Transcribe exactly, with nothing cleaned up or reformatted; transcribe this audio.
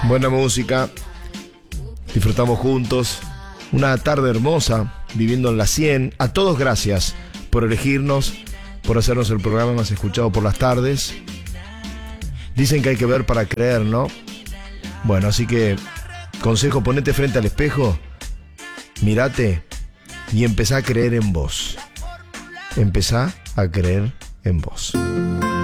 buena música, disfrutamos juntos, una tarde hermosa, viviendo en la cien. A todos gracias por elegirnos, por hacernos el programa más escuchado por las tardes. Dicen que hay que ver para creer, ¿no? Bueno, así que, consejo, ponete frente al espejo, mírate y empezá a creer en vos. Empezá a creer en vos.